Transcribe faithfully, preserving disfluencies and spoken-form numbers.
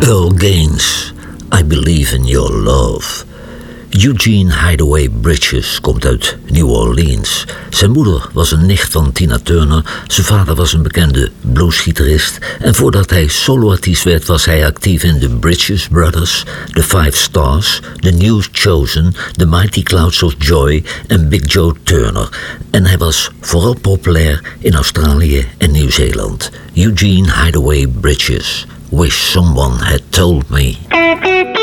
Earl Gaines, I Believe in Your Love. Eugene Hideaway Bridges komt uit New Orleans. Zijn moeder was een nicht van Tina Turner. Zijn vader was een bekende bluesgitarist. En voordat hij soloartiest werd, was hij actief in de Bridges Brothers, The Five Stars, The New Chosen, The Mighty Clouds of Joy en Big Joe Turner. En hij was vooral populair in Australië en Nieuw-Zeeland. Eugene Hideaway Bridges, Wish Someone Had Told Me.